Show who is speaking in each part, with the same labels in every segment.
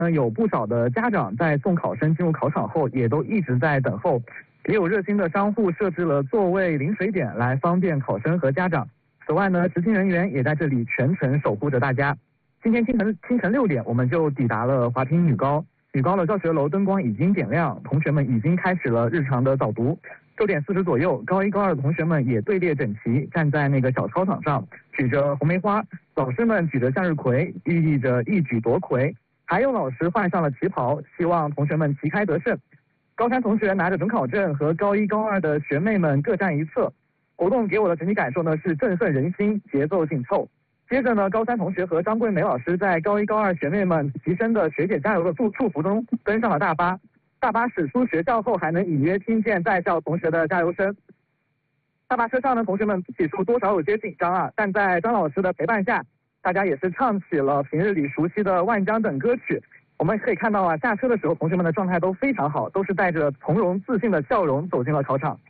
Speaker 1: 有不少的家长在送考生进入考场后，也都一直在等候。也有热心的商户设置了座位临水点来方便考生和家长。此外呢，执勤人员也在这里全程守护着大家。今天清晨6点，我们就抵达了华坪女高。女高的教学楼灯光已经点亮，同学们已经开始了日常的早读。6点40左右，高1、高2的同学们也队列整齐，站在那个小操场上，举着红梅花。老师们举着向日葵，寓意着一举夺魁。还有老师换上了旗袍，希望同学们旗开得胜。高3同学拿着准考证和高1、高2的学妹们各站一侧。活动给我的整体感受呢是振奋人心，节奏紧凑。接着呢，高3同学和张桂梅老师在高1、高2学妹们齐声的学姐加油的祝福中登上了大巴。大巴驶出学校后，还能隐约听见在校同学的加油声。大巴车上的同学们起初多少有些紧张啊，但在张老师的陪伴下，大家也是唱起了平日里熟悉的《万江》等歌曲。我们可以看到啊，下车的时候同学们的状态都非常好，都是带着从容自信的笑容走进了考场。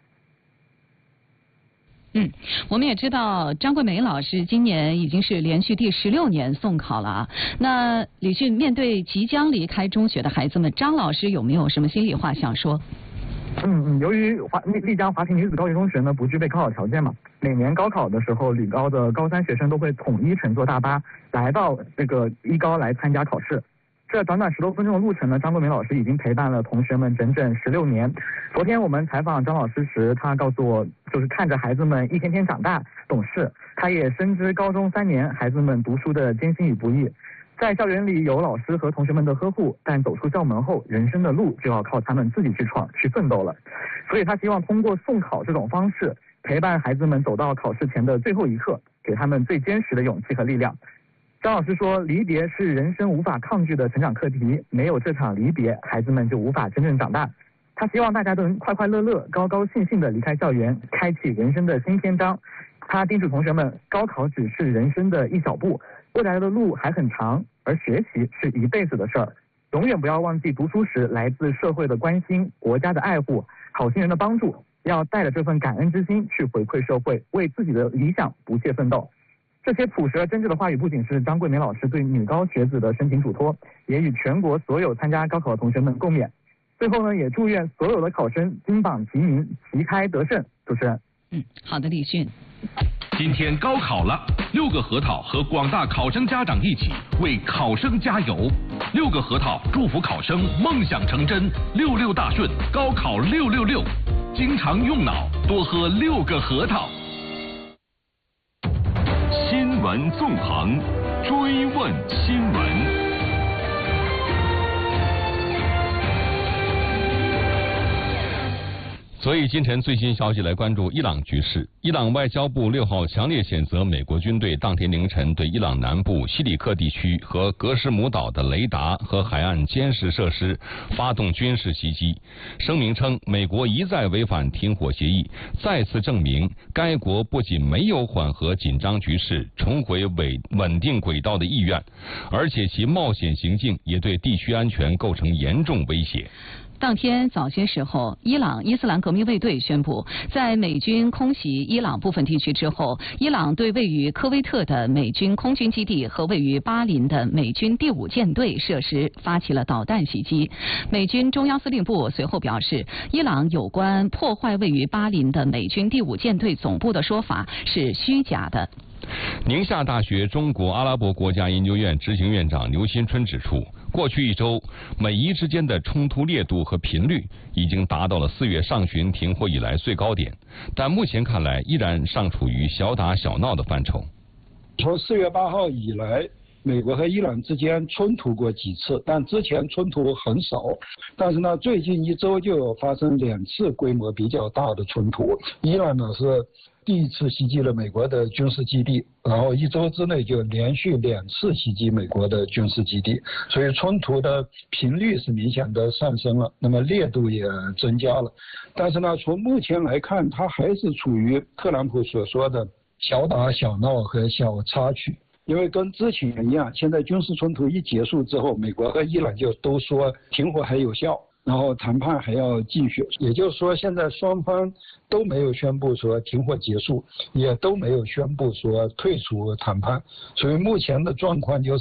Speaker 2: 我们也知道张桂梅老师今年已经是连续第16年送考了啊。那李迅，面对即将离开中学的孩子们，张老师有没有什么心里话想说？
Speaker 1: 由于丽江华坪女子高级中学呢不具备高考条件嘛，每年高考的时候，旅高的高3学生都会统一乘坐大巴来到这个一高来参加考试。这短短10多分钟的路程呢，张桂梅老师已经陪伴了同学们整整16年。昨天我们采访张老师时，他告诉我，就是看着孩子们一天天长大懂事，他也深知高中3年孩子们读书的艰辛与不易。在校园里有老师和同学们的呵护，但走出校门后，人生的路就要靠他们自己去闯去奋斗了。所以他希望通过送考这种方式，陪伴孩子们走到考试前的最后一刻，给他们最坚实的勇气和力量。张老师说，离别是人生无法抗拒的成长课题，没有这场离别，孩子们就无法真正长大。他希望大家都能快快乐乐、高高兴兴地离开校园，开启人生的新篇章。他叮嘱同学们，高考只是人生的一小步，未来的路还很长，而学习是一辈子的事儿。永远不要忘记读书时来自社会的关心、国家的爱护、好心人的帮助，要带着这份感恩之心去回馈社会，为自己的理想不懈奋斗。这些朴实而真挚的话语，不仅是张桂梅老师对女高学子的深情嘱托，也与全国所有参加高考的同学们共勉。最后呢，也祝愿所有的考生金榜题名，旗开得胜。主持人，
Speaker 2: 好的，李迅。
Speaker 3: 今天高考了，6个核桃和广大考生家长一起为考生加油。6个核桃祝福考生梦想成真，66大顺，高考666。经常用脑，多喝6个核桃。
Speaker 4: 新闻纵横，追问新闻。
Speaker 5: 所以今晨最新消息来关注伊朗局势。伊朗外交部6号强烈谴责美国军队当天凌晨对伊朗南部西里克地区和格什姆岛的雷达和海岸监视设施发动军事袭击。声明称，美国一再违反停火协议，再次证明该国不仅没有缓和紧张局势、重回稳定轨道的意愿，而且其冒险行径也对地区安全构成严重威胁。
Speaker 2: 当天早些时候，伊朗伊斯兰革命卫队宣布，在美军空袭伊朗部分地区之后，伊朗对位于科威特的美军空军基地和位于巴林的美军第5舰队设施发起了导弹袭击。美军中央司令部随后表示，伊朗有关破坏位于巴林的美军第5舰队总部的说法是虚假的。
Speaker 5: 宁夏大学中国阿拉伯国家研究院执行院长刘新春指出，过去1周，美伊之间的冲突烈度和频率已经达到了4月上旬停火以来最高点，但目前看来依然尚处于小打小闹的范畴。
Speaker 6: 从4月8号以来，美国和伊朗之间冲突过几次，但之前冲突很少。但是呢，最近1周就有发生2次规模比较大的冲突。伊朗呢是第1次袭击了美国的军事基地，然后1周之内就连续2次袭击美国的军事基地，所以冲突的频率是明显的上升了，那么烈度也增加了。但是呢，从目前来看，它还是处于特朗普所说的小打小闹和小插曲。因为跟之前一样，现在军事冲突一结束之后，美国和伊朗就都说停火还有效，然后谈判还要继续，也就是说现在双方都没有宣布说停火结束，也都没有宣布说退出谈判，所以目前的状况就是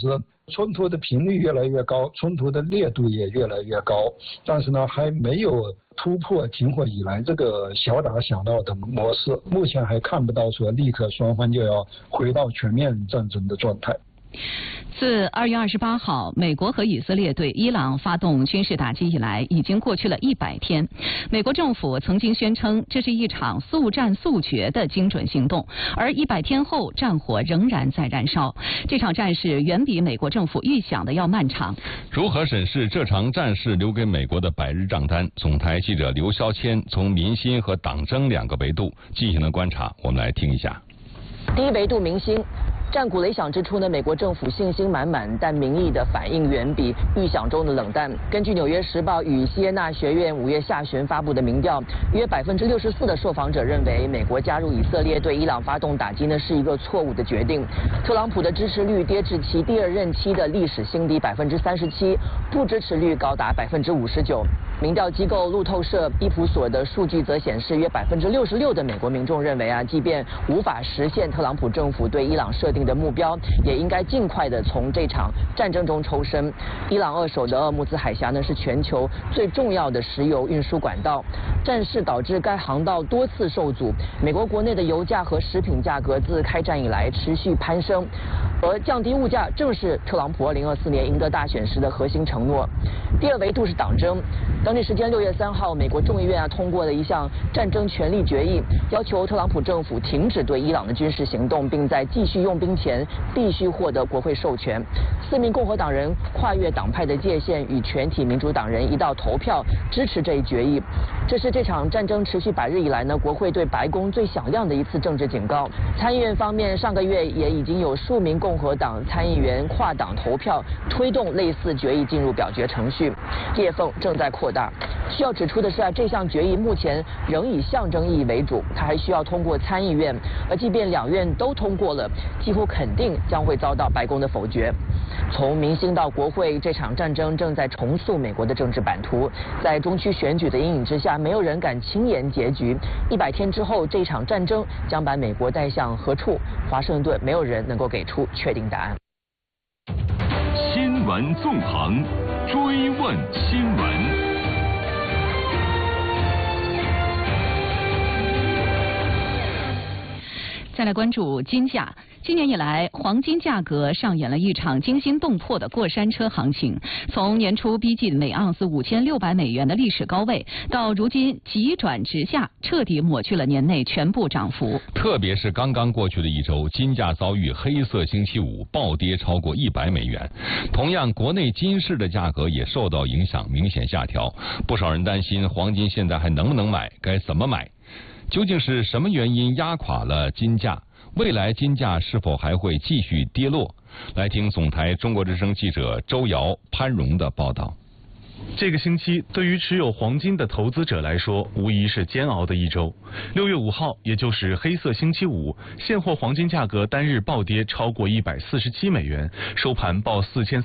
Speaker 6: 冲突的频率越来越高，冲突的烈度也越来越高，但是呢，还没有突破停火以来这个小打小闹的模式，目前还看不到说立刻双方就要回到全面战争的状态。
Speaker 2: 自2月28号，美国和以色列对伊朗发动军事打击以来，已经过去了100天。美国政府曾经宣称这是一场速战速决的精准行动，而100天后，战火仍然在燃烧。这场战事远比美国政府预想的要漫长。
Speaker 5: 如何审视这场战事留给美国的百日账单？总台记者刘霄谦从民心和党争2个维度进行了观察，我们来听一下。
Speaker 7: 第一维度民心。战鼓擂响之初呢，美国政府信心满满，但民意的反应远比预想中的冷淡。根据《纽约时报》与西耶纳学院5月下旬发布的民调，约64%的受访者认为美国加入以色列对伊朗发动打击呢是一个错误的决定。特朗普的支持率跌至其第2任期的历史新低37%，不支持率高达59%。民调机构路透社伊普所的数据则显示，约66%的美国民众认为即便无法实现特朗普政府对伊朗设定的目标，也应该尽快的从这场战争中抽身。伊朗扼守的鄂木兹海峡呢是全球最重要的石油运输管道，战事导致该航道多次受阻。美国国内的油价和食品价格自开战以来持续攀升，而降低物价正是特朗普2024年赢得大选时的核心承诺。第二维度是党争。当地时间6月3号，美国众议院通过了一项战争权利决议，要求特朗普政府停止对伊朗的军事行动，并在继续用兵前必须获得国会授权。4名共和党人跨越党派的界限，与全体民主党人一道投票支持这一决议。这是这场战争持续100日以来呢，国会对白宫最响亮的一次政治警告。参议院方面，上个月也已经有数名共和党参议员跨党投票，推动类似决议进入表决程序。裂缝正在扩大。需要指出的是这项决议目前仍以象征意义为主，它还需要通过参议院，而即便2院都通过了，几乎肯定将会遭到白宫的否决。从民心到国会，这场战争正在重塑美国的政治版图。在中区选举的阴影之下，没有人敢轻言结局。100天之后，这场战争将把美国带向何处？华盛顿没有人能够给出确定答案。
Speaker 4: 新闻纵横，追问新闻。
Speaker 2: 再来关注金价。今年以来，黄金价格上演了一场惊心动魄的过山车行情。从年初逼近每盎司5600美元的历史高位，到如今急转直下，彻底抹去了年内全部涨幅。
Speaker 5: 特别是刚刚过去的一周，金价遭遇黑色星期五，暴跌超过100美元。同样，国内金市的价格也受到影响，明显下调。不少人担心黄金现在还能不能买，该怎么买？究竟是什么原因压垮了金价？未来金价是否还会继续跌落？来听总台中国之声记者周瑶、潘荣的报道。
Speaker 8: 这个星期对于持有黄金的投资者来说，无疑是煎熬的一周。6月5号，也就是黑色星期五，现货黄金价格单日暴跌超过147美元，收盘报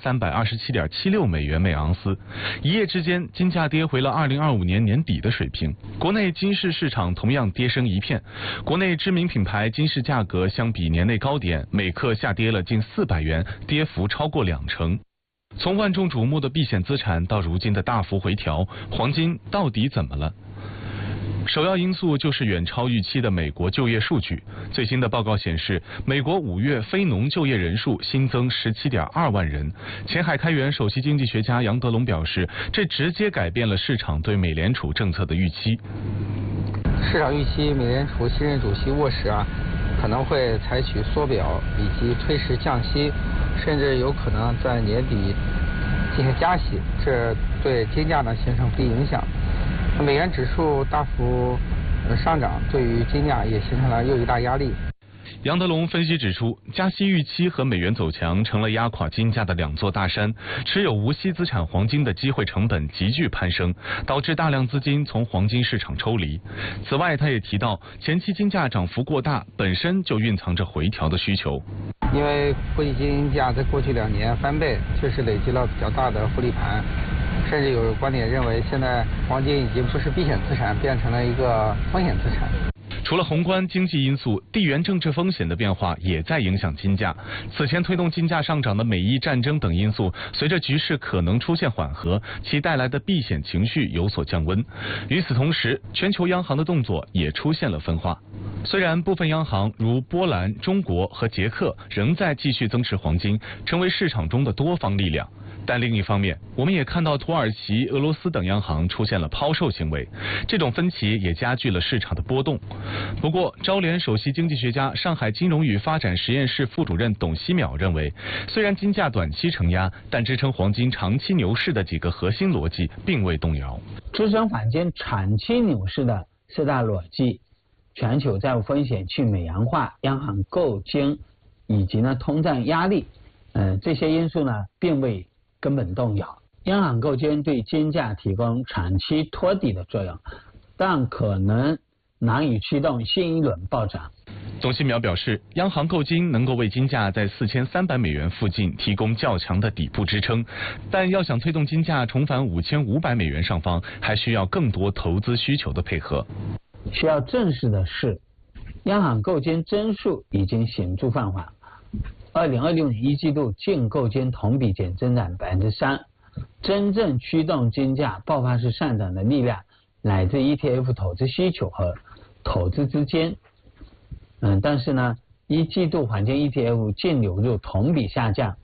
Speaker 8: 4327.76美元每盎司。一夜之间，金价跌回了2025年年底的水平。国内金市市场同样跌声一片，国内知名品牌金饰价格相比年内高点，每克下跌了近400元，跌幅超过20%。从万众瞩目的避险资产到如今的大幅回调，黄金到底怎么了？首要因素就是远超预期的美国就业数据。最新的报告显示，美国5月非农就业人数新增17.2万人。前海开源首席经济学家杨德龙表示，这直接改变了市场对美联储政策的预期。
Speaker 9: 市场预期美联储新任主席沃什可能会采取缩表以及推迟降息，甚至有可能在年底进行加息，这对金价呢形成不利影响。美元指数大幅上涨，对于金价也形成了又一大压力。
Speaker 8: 杨德龙分析指出，加息预期和美元走强成了压垮金价的2座大山，持有无息资产黄金的机会成本急剧攀升，导致大量资金从黄金市场抽离。此外，他也提到，前期金价涨幅过大，本身就蕴藏着回调的需求。
Speaker 9: 因为国际金价在过去2年翻倍，确实累积了比较大的获利盘，甚至有观点认为，现在黄金已经不是避险资产，变成了一个风险资产。
Speaker 8: 除了宏观经济因素，地缘政治风险的变化也在影响金价。此前推动金价上涨的美伊战争等因素，随着局势可能出现缓和，其带来的避险情绪有所降温。与此同时，全球央行的动作也出现了分化。虽然部分央行如波兰、中国和捷克仍在继续增持黄金，成为市场中的多方力量，但另一方面，我们也看到土耳其、俄罗斯等央行出现了抛售行为，这种分歧也加剧了市场的波动。不过，招联首席经济学家、上海金融与发展实验室副主任董希淼认为，虽然金价短期承压，但支撑黄金长期牛市的几个核心逻辑并未动摇。
Speaker 10: 支撑黄金长期牛市的四大逻辑：全球债务风险去美元化、央行购金以及通胀压力，这些因素呢并未根本动摇。央行购金对金价提供长期托底的作用，但可能难以驱动新一轮暴涨。
Speaker 8: 董希淼表示，央行购金能够为金价在4300美元附近提供较强的底部支撑，但要想推动金价重返5500美元上方，还需要更多投资需求的配合。
Speaker 10: 需要正视的是，央行购金增速已经显著放缓。2026年一季度净购金同比减增长3%，真正驱动金价爆发式上涨的力量来自 ETF 投资需求和投资资金。但是呢，一季度黄金 ETF 净流入同比下降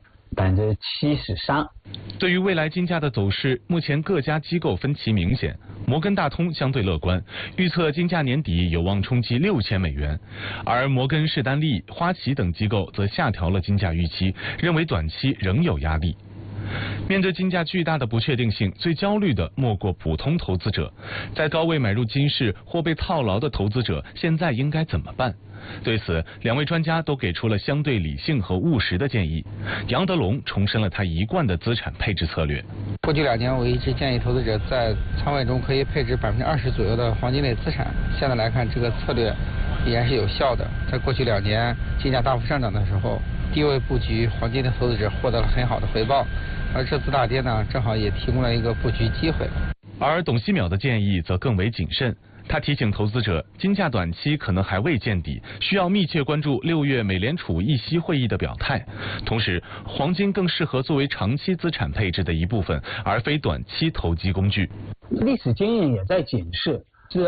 Speaker 10: 73%。
Speaker 8: 对于未来金价的走势，目前各家机构分歧明显。摩根大通相对乐观，预测金价年底有望冲击6000美元，而摩根士丹利、花旗等机构则下调了金价预期，认为短期仍有压力。面对金价巨大的不确定性，最焦虑的莫过普通投资者。在高位买入金市或被套牢的投资者，现在应该怎么办？对此，两位专家都给出了相对理性和务实的建议。杨德龙重申了他一贯的资产配置策略。
Speaker 9: 过去2年，我一直建议投资者在仓位中可以配置20%左右的黄金类资产。现在来看，这个策略依然是有效的。在过去2年金价大幅上涨的时候，低位布局黄金的投资者获得了很好的回报，而这次大跌呢，正好也提供了一个布局机会。
Speaker 8: 而董希淼的建议则更为谨慎。他提醒投资者，金价短期可能还未见底，需要密切关注6月美联储议息会议的表态。同时，黄金更适合作为长期资产配置的一部分，而非短期投机工具。
Speaker 10: 历史经验也在警示，自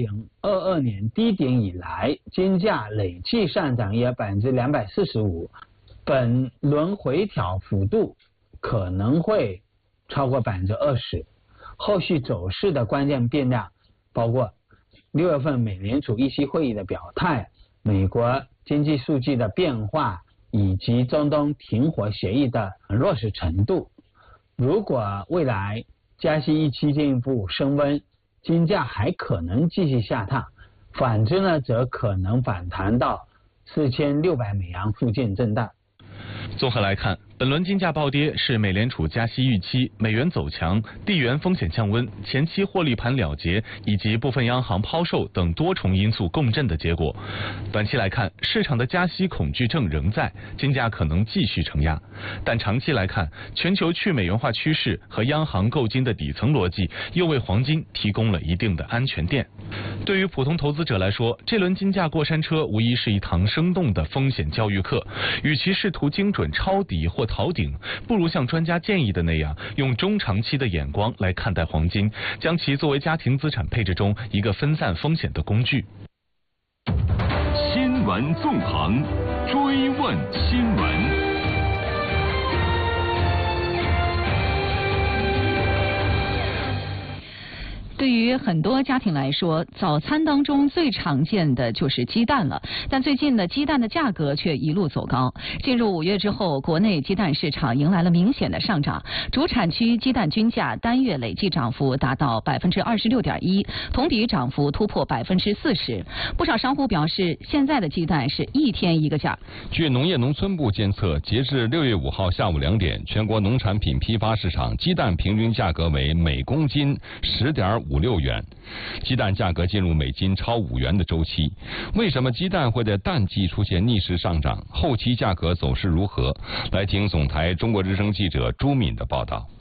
Speaker 10: 2022年低点以来，金价累计上涨约245%，本轮回调幅度可能会超过20%。后续走势的关键变量包括6月份美联储议息会议的表态、美国经济数据的变化以及中东停火协议的落实程度。如果未来加息预期进一步升温，金价还可能继续下探，反之呢，则可能反弹到4600美元附近震荡。
Speaker 8: 综合来看，本轮金价暴跌是美联储加息预期、美元走强、地缘风险降温、前期获利盘了结以及部分央行抛售等多重因素共振的结果。短期来看，市场的加息恐惧症仍在，金价可能继续承压。但长期来看，全球去美元化趋势和央行购金的底层逻辑又为黄金提供了一定的安全垫。对于普通投资者来说，这轮金价过山车无疑是一堂生动的风险教育课。与其试图精准抄底或逃顶，不如像专家建议的那样，用中长期的眼光来看待黄金，将其作为家庭资产配置中一个分散风险的工具。
Speaker 4: 新闻纵横，追问新闻。
Speaker 2: 对于很多家庭来说，早餐当中最常见的就是鸡蛋了。但最近呢，鸡蛋的价格却一路走高。进入5月之后，国内鸡蛋市场迎来了明显的上涨，主产区鸡蛋均价单月累计涨幅达到26.1%，同比涨幅突破40%。不少商户表示，现在的鸡蛋是一天一个价。
Speaker 5: 据农业农村部监测，截至6月5号下午2点，全国农产品批发市场鸡蛋平均价格为每公斤10.56元，鸡蛋价格进入每斤超5元的周期。为什么鸡蛋会在淡季出现逆势上涨？后期价格走势如何？来听总台中国之声记者朱敏的报道。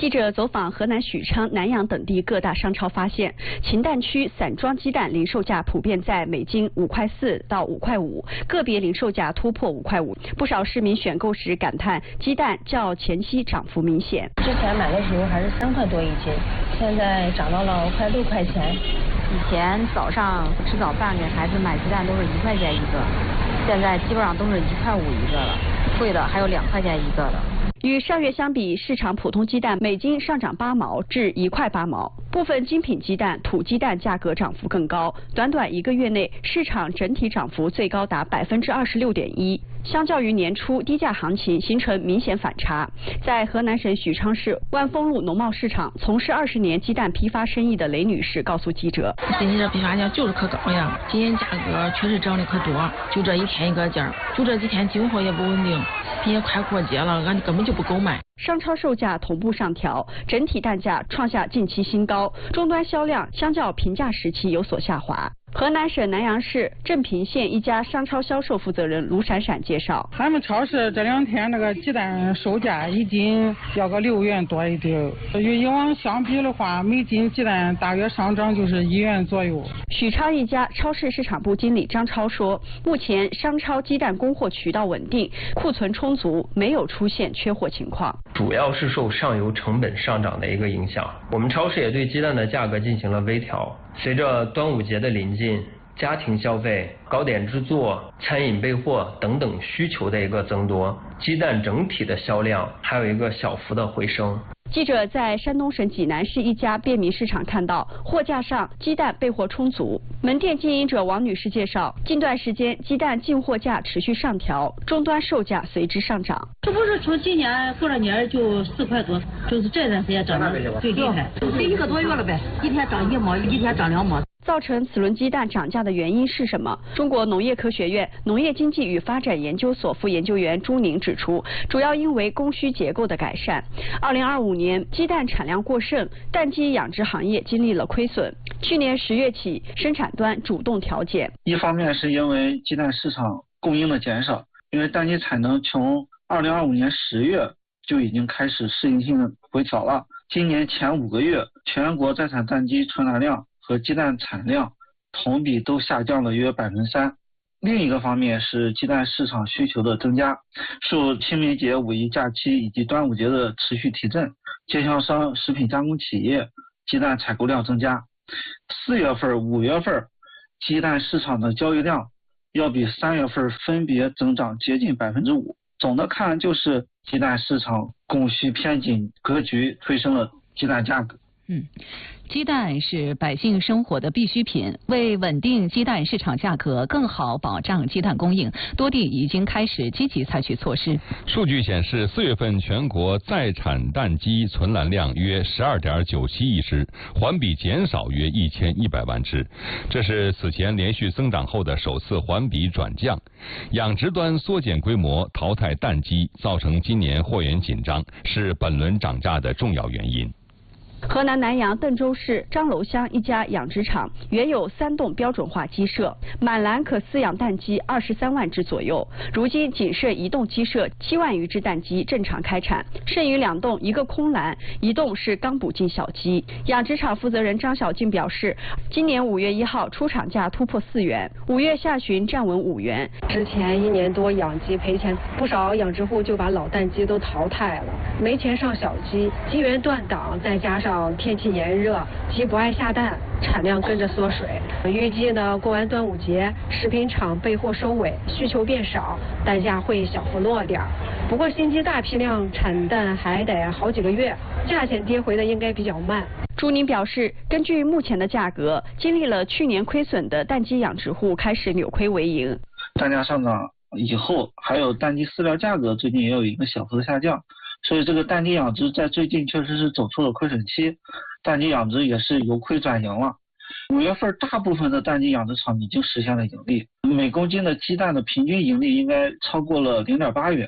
Speaker 11: 记者走访河南许昌、南阳等地各大商超，发现秦蛋区散装鸡蛋零售价普遍在每斤5.4块到5.5块，个别零售价突破5.5块。不少市民选购时感叹，鸡蛋较前期涨幅明显。
Speaker 12: 之前买的时候还是3块多一斤，现在涨到了快6块钱。
Speaker 13: 以前早上吃早饭给孩子买鸡蛋都是1块钱一个，现在基本上都是1.5块一个了，贵的还有2块钱一个的。
Speaker 11: 与上月相比，市场普通鸡蛋每斤上涨8毛至1块8毛，部分精品鸡蛋、土鸡蛋价格涨幅更高。短短1个月内，市场整体涨幅最高达26.1%，相较于年初低价行情形成明显反差。在河南省许昌市万丰路农贸市场从事20年鸡蛋批发生意的雷女士告诉记者：“
Speaker 12: 今年这批发价就是可高呀，今年价格确实涨得可多，就这一天一个价，就这几天进货也不稳定，并且快过节了，俺根本就不够卖。”
Speaker 11: 商超售价同步上调，整体蛋价创下近期新高，终端销量相较平价时期有所下滑。河南省南阳市镇平县一家商超销售负责人卢闪闪介绍，
Speaker 14: 咱们超市这2天那个鸡蛋售价一斤要个6元多一点，与以往相比的话，每斤鸡蛋大约上涨就是1元左右。
Speaker 11: 许昌一家超市市场部经理张超说，目前商超鸡蛋供货渠道稳定，库存充足，没有出现缺货情况。
Speaker 15: 主要是受上游成本上涨的一个影响，我们超市也对鸡蛋的价格进行了微调。随着端午节的临近，家庭消费、糕点制作、餐饮备货等等需求的一个增多，鸡蛋整体的销量还有一个小幅的回升。
Speaker 11: 记者在山东省济南市一家便民市场看到，货架上鸡蛋备货充足。门店经营者王女士介绍，近段时间鸡蛋进货价持续上调，终端售价随之上涨。
Speaker 16: 这不是从今年过了年就4块多，就是这段时间涨得最厉害，这1个多月了呗，一天涨1毛，一天涨2毛。
Speaker 11: 造成此轮鸡蛋涨价的原因是什么？中国农业科学院农业经济与发展研究所副研究员朱宁指出，主要因为供需结构的改善。2025年鸡蛋产量过剩，蛋鸡养殖行业经历了亏损。去年10月起，生产端主动调减。
Speaker 17: 一方面是因为鸡蛋市场供应的减少，因为蛋鸡产能从2025年10月就已经开始适应性的回调了。今年前5个月，全国在产蛋鸡存栏量和鸡蛋产量同比都下降了约3%。另一个方面是鸡蛋市场需求的增加，受清明节、五一假期以及端午节的持续提振，经销商、食品加工企业鸡蛋采购量增加。4月份、5月份鸡蛋市场的交易量要比3月份分别增长接近5%。总的看，就是鸡蛋市场供需偏紧格局推升了鸡蛋价格。
Speaker 2: 鸡蛋是百姓生活的必需品，为稳定鸡蛋市场价格，更好保障鸡蛋供应，多地已经开始积极采取措施。
Speaker 5: 数据显示，4月份全国在产蛋鸡存栏量约12.97亿只，环比减少约1100万只，这是此前连续增长后的首次环比转降。养殖端缩减规模，淘汰蛋鸡，造成今年货源紧张，是本轮涨价的重要原因。
Speaker 11: 河南南阳邓州市张楼乡一家养殖场原有3栋标准化鸡舍，满栏可饲养蛋鸡23万只左右，如今仅剩1栋鸡舍7万余只蛋鸡正常开产，剩余2栋一个空栏，1栋是刚补进小鸡。养殖场负责人张小静表示，今年5月1号出厂价突破4元，5月下旬站稳5元。
Speaker 18: 之前1年多养鸡赔钱，不少养殖户就把老蛋鸡都淘汰了，没钱上小鸡，鸡源断档，再加上天气炎热，鸡不爱下蛋，产量跟着缩水。预计呢，过完端午节，食品厂备货收尾，需求变少，蛋价会小幅落点。不过新鸡大批量产蛋还得好几个月，价钱跌回的应该比较慢。
Speaker 11: 朱宁表示，根据目前的价格，经历了去年亏损的蛋鸡养殖户开始扭亏为盈。
Speaker 17: 蛋价上涨以后，还有蛋鸡饲料价格最近也有一个小幅的下降。所以这个蛋鸡养殖在最近确实是走出了亏损期，蛋鸡养殖也是由亏转盈了。5月份大部分的蛋鸡养殖场已经实现了盈利，每公斤的鸡蛋的平均盈利应该超过了0.8元。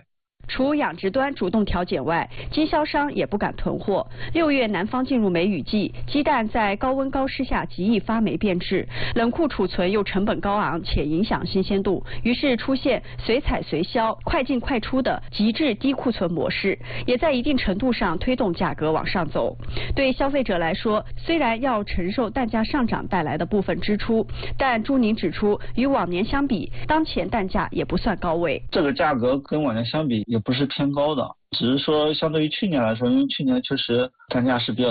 Speaker 11: 除养殖端主动调减外，经销商也不敢囤货。6月南方进入梅雨季，鸡蛋在高温高湿下极易发霉变质，冷库储存又成本高昂且影响新鲜度，于是出现随采随销、快进快出的极致低库存模式，也在一定程度上推动价格往上走。对消费者来说，虽然要承受蛋价上涨带来的部分支出，但朱宁指出，与往年相比，当前蛋价也不算高位。
Speaker 17: 这个价格跟往年相比也不是偏高的，只是说相对于去年来说，因为去年确实蛋价是比较